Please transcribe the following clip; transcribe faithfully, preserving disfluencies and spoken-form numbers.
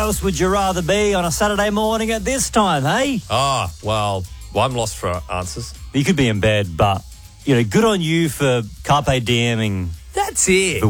else would you rather be on a Saturday morning at this time, hey? Ah, well, well, I'm lost for answers. You could be in bed, but, you know, good on you for carpe dieming. That's it.